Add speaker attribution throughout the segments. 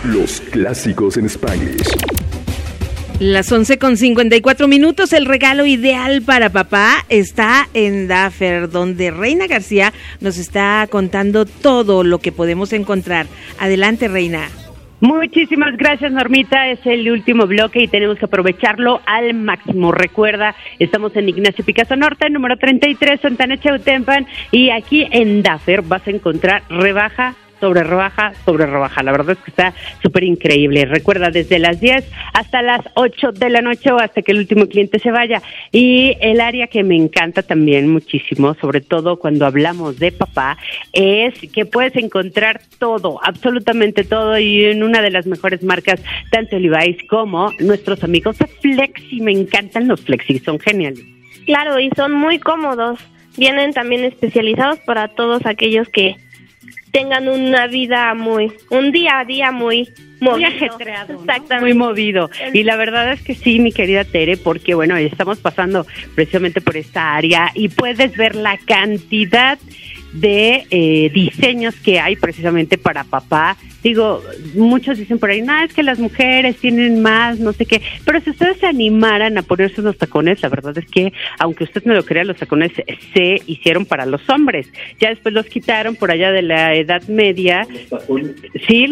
Speaker 1: Los clásicos en Spanglish.
Speaker 2: Las 11:54. El regalo ideal para papá está en Daffer, donde Reina García nos está contando todo lo que podemos encontrar. Adelante, Reina.
Speaker 3: Muchísimas gracias, Normita. Es el último bloque y tenemos que aprovecharlo al máximo. Recuerda, estamos en Ignacio Picasso Norte, número 33, Santana Chautempan, y aquí en Daffer vas a encontrar rebaja sobre rebaja, sobre rebaja. La verdad es que está súper increíble. Recuerda, desde las 10 hasta las 8 de la noche o hasta que el último cliente se vaya. Y el área que me encanta también muchísimo, sobre todo cuando hablamos de papá, es que puedes encontrar todo, absolutamente todo, y en una de las mejores marcas, tanto Levi's como nuestros amigos de Flexi. Me encantan los Flexi, son geniales.
Speaker 4: Claro, y son muy cómodos. Vienen también especializados para todos aquellos que tengan una vida un día a día muy movido.
Speaker 3: Muy ajetreado,
Speaker 4: exactamente.
Speaker 3: ¿no? Muy movido. Y la verdad es que sí, mi querida Tere, porque bueno, estamos pasando precisamente por esta área y puedes ver la cantidad de diseños que hay precisamente para papá. Digo, muchos dicen por ahí, no, es que las mujeres tienen más, no sé qué, pero si ustedes se animaran a ponerse unos tacones, la verdad es que, aunque usted no lo crea, los tacones se hicieron para los hombres. Ya después los quitaron por allá de la Edad Media. Sí,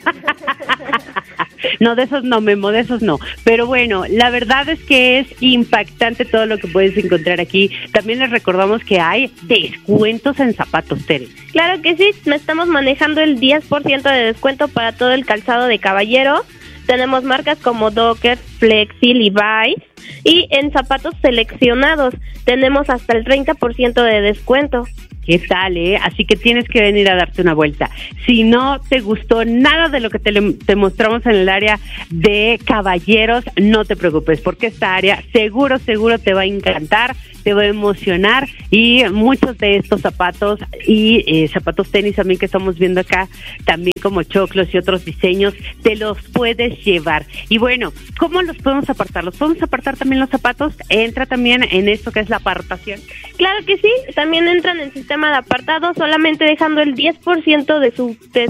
Speaker 3: no, de esos no, Memo, de esos no. Pero bueno, la verdad es que es impactante todo lo que puedes encontrar aquí. También les recordamos que hay descuentos en zapatos, Tere.
Speaker 4: Claro que sí, estamos manejando el 10% de descuento para todo el calzado de caballero. Tenemos marcas como Docker, Flexi, Levi's, y en zapatos seleccionados tenemos hasta el 30% de descuento.
Speaker 3: ¿Qué tal, Así que tienes que venir a darte una vuelta. Si no te gustó nada de lo que te mostramos en el área de caballeros, no te preocupes, porque esta área seguro te va a encantar, te va a emocionar, y muchos de estos zapatos y zapatos tenis también que estamos viendo acá, también como choclos y otros diseños, te los puedes llevar. Y bueno, ¿cómo los podemos apartar? ¿Los podemos apartar también los zapatos? ¿Entra también en esto que es la apartación?
Speaker 4: Claro que sí, también entran en el sistema de apartado, solamente dejando el 10% de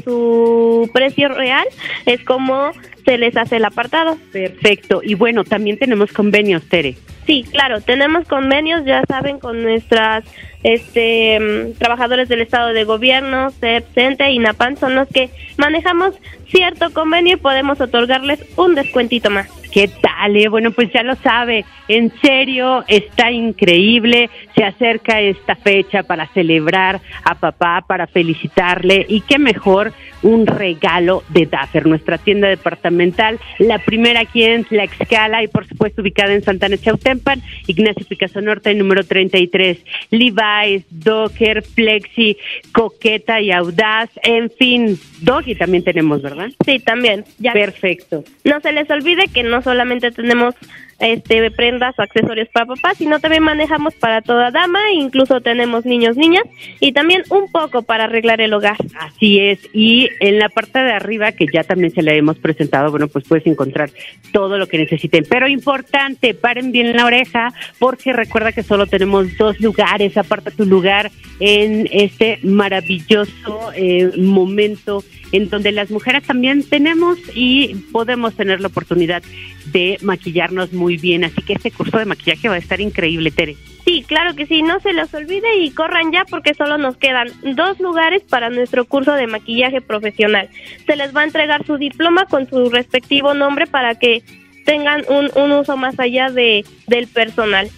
Speaker 4: su precio real, es como se les hace el apartado.
Speaker 3: Perfecto. Y bueno, también tenemos convenios, Tere.
Speaker 4: Sí, claro, tenemos convenios, ya saben, con nuestras trabajadores del Estado de Gobierno, CEP, CENTE y NAPAN, son los que manejamos cierto convenio y podemos otorgarles un descuentito más.
Speaker 3: ¿Qué tal, Bueno, pues ya lo sabe, en serio, está increíble, se acerca esta fecha para celebrar a papá, para felicitarle, y qué mejor un regalo de Daffer, nuestra tienda departamental, la primera aquí en Tlaxcala y por supuesto ubicada en Santana Chautempan, Ignacio Picasso Norte, número 33, Levi's, Docker, Flexi, Coqueta y Audaz, en fin, Doggy también tenemos, ¿verdad?
Speaker 4: Sí, también. Ya.
Speaker 3: Perfecto.
Speaker 4: No se les olvide que no solamente tenemos prendas o accesorios para papá, sino también manejamos para toda dama, incluso tenemos niños, niñas, y también un poco para arreglar el hogar.
Speaker 3: Así es, y en la parte de arriba, que ya también se la hemos presentado, bueno, pues puedes encontrar todo lo que necesiten, pero importante, paren bien la oreja, porque recuerda que solo tenemos 2 lugares, aparta tu lugar en este maravilloso momento en donde las mujeres también tenemos y podemos tener la oportunidad de maquillarnos muy bien, así que este curso de maquillaje va a estar increíble, Tere.
Speaker 4: Sí, claro que sí, no se los olvide y corran ya porque solo nos quedan 2 lugares para nuestro curso de maquillaje profesional. Se les va a entregar su diploma con su respectivo nombre para que tengan un uso más allá del personal.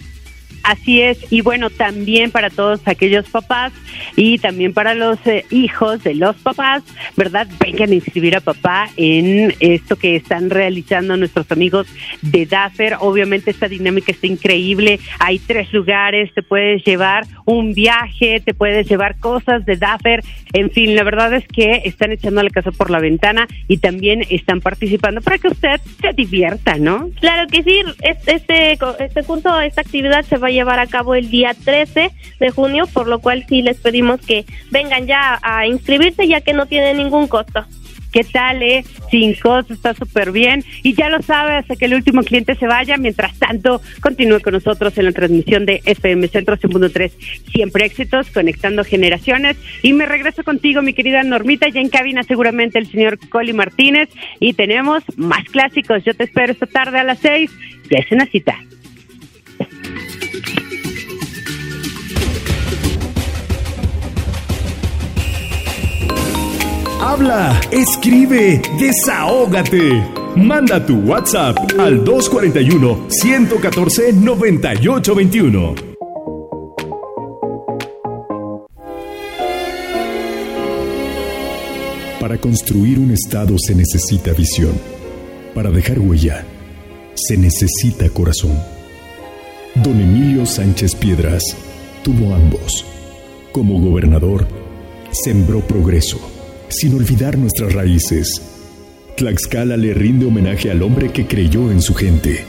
Speaker 3: Así es, y bueno, también para todos aquellos papás y también para los hijos de los papás, ¿verdad? Vengan a inscribir a papá en esto que están realizando nuestros amigos de Daffer. Obviamente esta dinámica está increíble, hay 3 lugares, te puedes llevar un viaje, te puedes llevar cosas de Daffer, en fin, la verdad es que están echando la casa por la ventana y también están participando para que usted se divierta, ¿no?
Speaker 4: Claro que sí, este curso, esta actividad se va a llevar a cabo el día 13 de junio, por lo cual sí les pedimos que vengan ya a inscribirse, ya que no tiene ningún costo.
Speaker 3: ¿Qué tal, Sin costo, está súper bien. Y ya lo sabe, hasta que el último cliente se vaya. Mientras tanto, continúe con nosotros en la transmisión de FM Centro 100.3. Siempre éxitos, conectando generaciones. Y me regreso contigo, mi querida Normita, ya en cabina seguramente el señor Coli Martínez. Y tenemos más clásicos. Yo te espero esta tarde a las 6. Ya es una cita.
Speaker 1: Habla, escribe, desahógate. Manda tu WhatsApp al 241-114-9821. Para construir un estado se necesita visión. Para dejar huella, se necesita corazón. Don Emilio Sánchez Piedras tuvo ambos. Como gobernador, sembró progreso, sin olvidar nuestras raíces. Tlaxcala le rinde homenaje al hombre que creyó en su gente.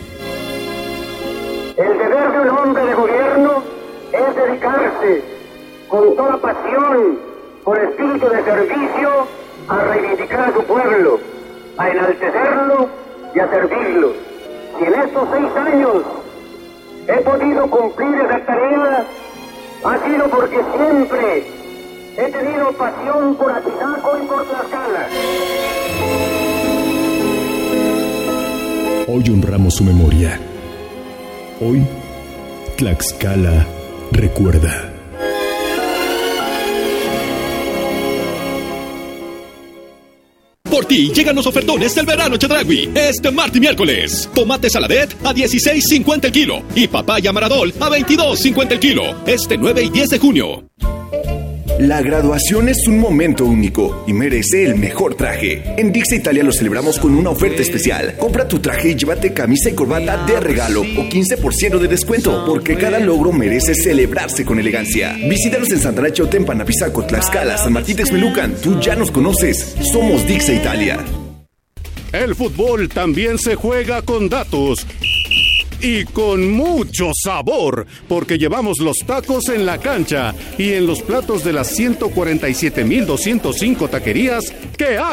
Speaker 5: El deber de un hombre de gobierno es dedicarse con toda pasión, con espíritu de servicio, a reivindicar a su pueblo, a enaltecerlo y a servirlo. Si en estos 6 años he podido cumplir esa tarea, ha sido porque siempre he tenido pasión por Atizaco y por Tlaxcala.
Speaker 1: Hoy honramos su memoria. Hoy, Tlaxcala recuerda.
Speaker 6: Por ti llegan los ofertones del verano Chedraui. Este martes y miércoles. Tomate saladet a $16.50 el kilo. Y papaya maradol a $22.50 el kilo. Este 9 y 10 de junio.
Speaker 7: La graduación es un momento único y merece el mejor traje. En Dixa Italia lo celebramos con una oferta especial. Compra tu traje y llévate camisa y corbata de regalo o 15% de descuento, porque cada logro merece celebrarse con elegancia. Visítanos en Santana, Chautempan, Apizaco, Tlaxcala, San Martín Texmelucan. Tú ya nos conoces. Somos Dixa Italia.
Speaker 8: El fútbol también se juega con datos. Y con mucho sabor, porque llevamos los tacos en la cancha y en los platos de las 147,205 taquerías que hay.